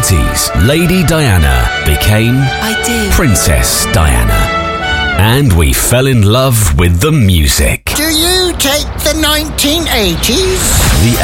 1980s, Lady Diana became Princess Diana. And we fell in love with the music. Do you take the 1980s? The